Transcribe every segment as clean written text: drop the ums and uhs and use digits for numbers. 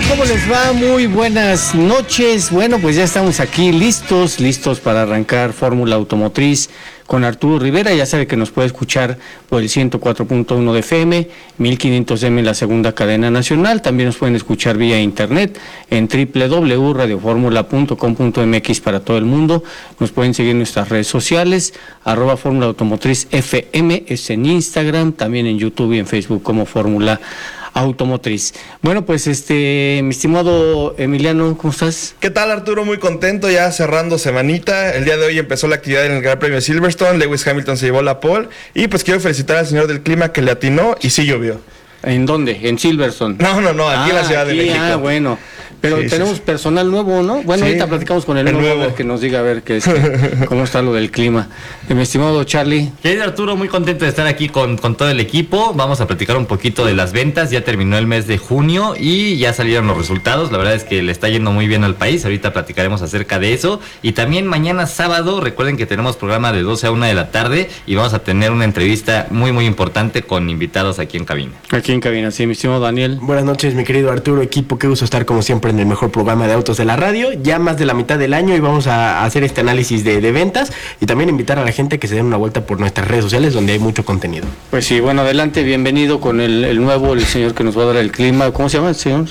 ¿Cómo les va? Muy buenas noches. Bueno, pues ya estamos aquí listos para arrancar Fórmula Automotriz con Arturo Rivera. Ya sabe que nos puede escuchar por el 104.1 de FM, 1500M en la segunda cadena nacional. También nos pueden escuchar vía internet en www.radioformula.com.mx para todo el mundo. Nos pueden seguir en nuestras redes sociales, @Fórmula Automotriz FM, es en Instagram, también en YouTube y en Facebook como Fórmula Automotriz. Bueno, pues mi estimado Emiliano, ¿cómo estás? ¿Qué tal, Arturo? Muy contento, ya cerrando semanita. El día de hoy empezó la actividad en el Gran Premio de Silverstone. Lewis Hamilton se llevó la pole. Y pues quiero felicitar al señor del clima que le atinó y sí llovió. ¿En dónde? ¿En Silverstone? No, aquí en la Ciudad de México. Bueno. Pero sí, tenemos personal nuevo, ¿no? Bueno, sí, ahorita platicamos con el nuevo. A ver que nos diga a ver cómo está lo del clima. Mi estimado Charlie. Querido Arturo, muy contento de estar aquí con todo el equipo. Vamos a platicar un poquito de las ventas. Ya terminó el mes de junio y ya salieron los resultados. La verdad es que le está yendo muy bien al país. Ahorita platicaremos acerca de eso. Y también mañana sábado, recuerden que tenemos programa de 12 a 1 de la tarde y vamos a tener una entrevista muy, muy importante con invitados aquí en cabina. Aquí en cabina, sí, mi estimado Daniel. Buenas noches, mi querido Arturo, equipo. Qué gusto estar como siempre en el mejor programa de autos de la radio, ya más de la mitad del año, y vamos a hacer este análisis de ventas y también invitar a la gente que se den una vuelta por nuestras redes sociales donde hay mucho contenido. Pues sí, bueno, adelante, bienvenido con el nuevo, el señor que nos va a dar el clima. ¿Cómo se llama el señor?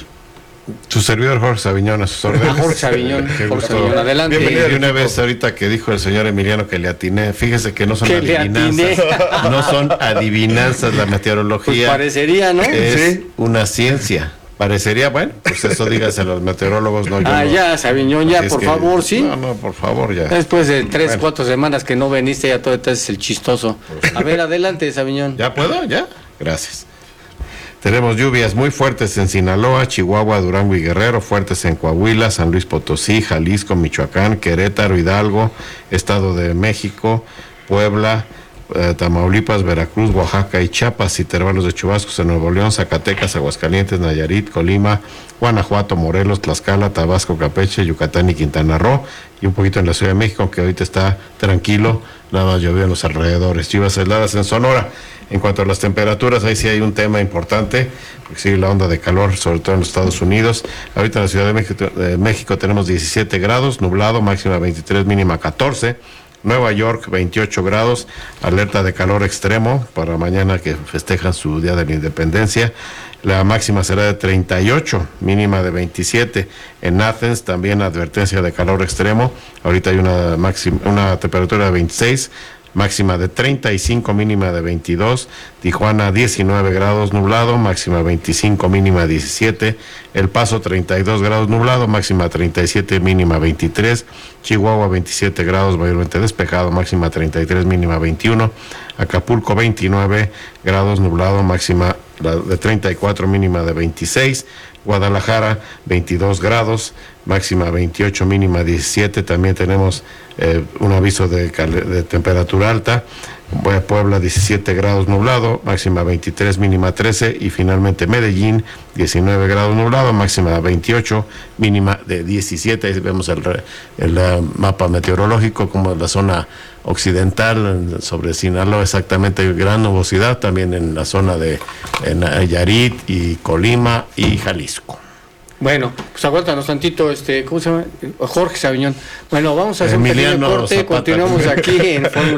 Su servidor Jorge Saviñón, a sus órdenes. Jorge Saviñón, adelante. Bienvenido. Y una vez ahorita que dijo el señor Emiliano que le atiné, fíjese que no son adivinanzas. No son adivinanzas la meteorología. Pues parecería, ¿no? Es una ciencia. Parecería, bueno, pues eso dígase a los meteorólogos, no yo. Ya, Saviñón, ya, por favor, sí. No, por favor, ya. Después de 4 semanas que no veniste, ya todo estás el chistoso. A ver, adelante, Saviñón. ¿Ya puedo? ¿Ya? Gracias. Tenemos lluvias muy fuertes en Sinaloa, Chihuahua, Durango y Guerrero, fuertes en Coahuila, San Luis Potosí, Jalisco, Michoacán, Querétaro, Hidalgo, Estado de México, Puebla, Tamaulipas, Veracruz, Oaxaca y Chiapas, intervalos de chubascos en Nuevo León, Zacatecas, Aguascalientes, Nayarit, Colima, Guanajuato, Morelos, Tlaxcala, Tabasco, Campeche, Yucatán y Quintana Roo, y un poquito en la Ciudad de México, que ahorita está tranquilo, nada más llovió en los alrededores. Lluvias aisladas en Sonora. En cuanto a las temperaturas, ahí sí hay un tema importante, porque sigue la onda de calor, sobre todo en los Estados Unidos. Ahorita en la Ciudad de México tenemos 17 grados, nublado, máxima 23, mínima 14. Nueva York, 28 grados, alerta de calor extremo para mañana que festejan su Día de la Independencia. La máxima será de 38, mínima de 27. En Athens también advertencia de calor extremo. Ahorita hay una temperatura de 26, máxima de 35, mínima de 22. Tijuana 19 grados nublado, máxima 25, mínima 17. El Paso 32 grados nublado, máxima 37, mínima 23. Chihuahua 27 grados, mayormente despejado, máxima 33, mínima 21. Acapulco 29 grados nublado, máxima de 34, mínima de 26. Guadalajara 22 grados, máxima 28, mínima 17. También tenemos un aviso de temperatura alta. Puebla 17 grados nublado, máxima 23, mínima 13. Y finalmente Medellín 19 grados nublado, máxima 28, mínima de 17. Ahí vemos el mapa meteorológico como la zona occidental sobre Sinaloa, exactamente, gran nubosidad también en la zona de Nayarit y Colima y Jalisco. Bueno, pues aguántanos tantito, ¿cómo se llama? Jorge Saviñón. Bueno, vamos a hacer un pequeño corte, continuamos aquí en Fórmula